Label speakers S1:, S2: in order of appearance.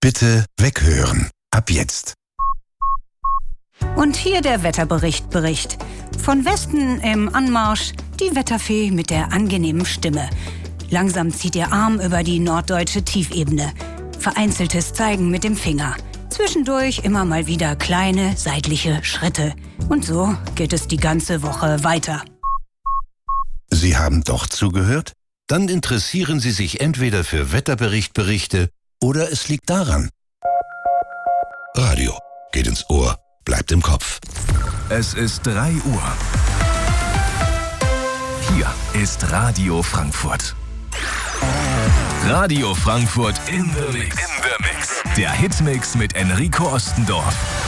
S1: Bitte weghören. Ab jetzt.
S2: Und hier der Wetterbericht. Von Westen im Anmarsch die Wetterfee mit der angenehmen Stimme. Langsam zieht ihr Arm über die norddeutsche Tiefebene. Vereinzeltes Zeigen mit dem Finger. Zwischendurch immer mal wieder kleine seitliche Schritte. Und so geht es die ganze Woche weiter.
S1: Sie haben doch zugehört? Dann interessieren Sie sich entweder für Wetterberichte oder es liegt daran. Radio geht ins Ohr, bleibt im Kopf.
S3: Es ist 3 Uhr. Hier ist Radio Frankfurt. Radio Frankfurt in the Mix. Der Hitmix mit Enrico Ostendorf.